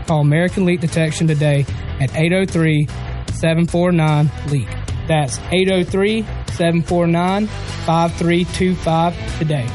Call American Leak Detection today at 803-749-LEAK. That's 803-749-5325 today.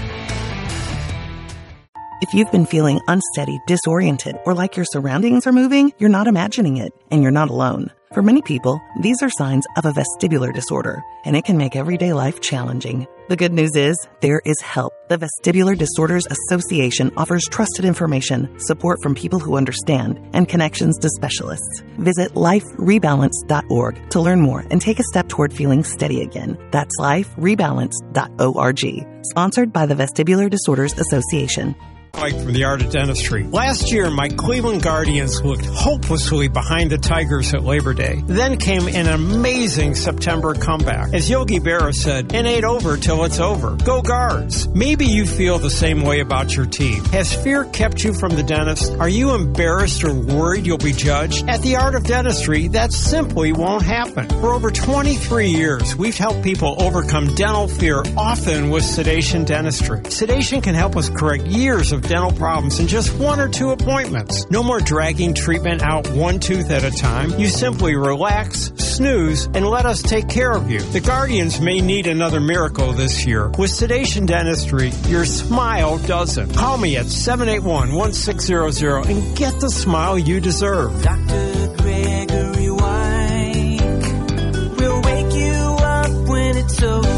If you've been feeling unsteady, disoriented, or like your surroundings are moving, you're not imagining it, and you're not alone. For many people, these are signs of a vestibular disorder, and it can make everyday life challenging. The good news is, there is help. The Vestibular Disorders Association offers trusted information, support from people who understand, and connections to specialists. Visit liferebalance.org to learn more and take a step toward feeling steady again. That's liferebalance.org. Sponsored by the Vestibular Disorders Association. Mike from the Art of Dentistry. Last year, my Cleveland Guardians looked hopelessly behind the Tigers at Labor Day. Then came an amazing September comeback. As Yogi Berra said, it ain't over till it's over. Go Guards! Maybe you feel the same way about your team. Has fear kept you from the dentist? Are you embarrassed or worried you'll be judged? At the Art of Dentistry, that simply won't happen. For over 23 years, we've helped people overcome dental fear, often with sedation dentistry. Sedation can help us correct years of dental problems in just 1 or 2 appointments. No more dragging treatment out one tooth at a time. You simply relax, snooze, and let us take care of you. The Guardians may need another miracle this year. With sedation dentistry, your smile doesn't. Call me at 781-1600 and get the smile you deserve. Dr. Gregory White will wake you up when it's over.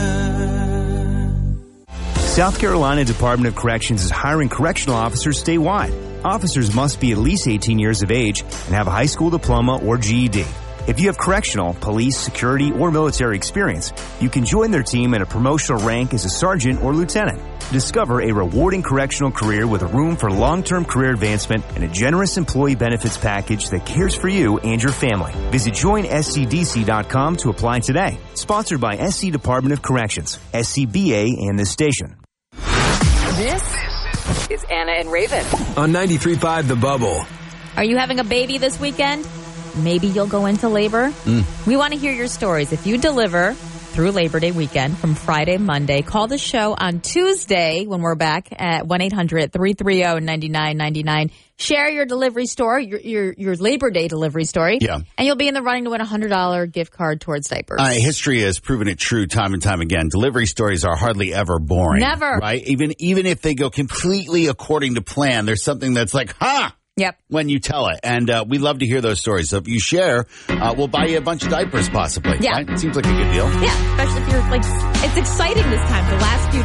South Carolina Department of Corrections is hiring correctional officers statewide. Officers must be at least 18 years of age and have a high school diploma or GED. If you have correctional, police, security, or military experience, you can join their team at a promotional rank as a sergeant or lieutenant. Discover a rewarding correctional career with a room for long-term career advancement and a generous employee benefits package that cares for you and your family. Visit joinscdc.com to apply today. Sponsored by SC Department of Corrections, SCBA, and this station. This is Anna and Raven. On 93.5 The Bubble. Are you having a baby this weekend? Maybe you'll go into labor? We want to hear your stories. If you deliver through Labor Day weekend from Friday, Monday, call the show on Tuesday when we're back at 1-800-330-9999. Share your delivery story, your Labor Day delivery story. Yeah. And you'll be in the running to win a $100 gift card towards diapers. History has proven it true time and time again. Delivery stories are hardly ever boring. Never. Right? Even if they go completely according to plan, there's something that's like, ha! Yep. When you tell it. And we love to hear those stories. So if you share, we'll buy you a bunch of diapers possibly. Yeah. Right? Seems like a good deal. Yeah, especially if you're it's exciting this time. The last few